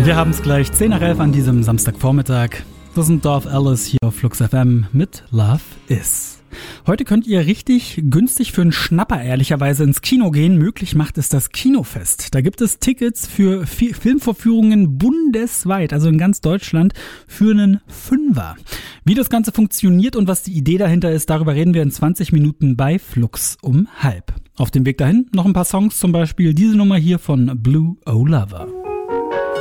Wir haben es gleich 10 nach 11 an diesem Samstagvormittag. Das sind Dorf Alice hier auf Flux FM mit Love Is. Heute könnt ihr richtig günstig für einen Schnapper ehrlicherweise ins Kino gehen. Möglich macht es das Kinofest. Da gibt es Tickets für Filmvorführungen bundesweit, also in ganz Deutschland, für einen Fünfer. Wie das Ganze funktioniert und was die Idee dahinter ist, darüber reden wir in 20 Minuten bei Flux um 12:30. Auf dem Weg dahin noch ein paar Songs, zum Beispiel diese Nummer hier von Blue O Lover.